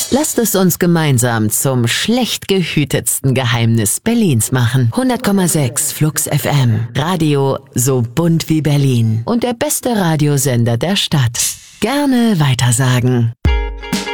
Lasst es uns gemeinsam zum schlecht gehütetsten Geheimnis Berlins machen. 100,6 Flux FM. Radio so bunt wie Berlin. Und der beste Radiosender der Stadt. Gerne weitersagen.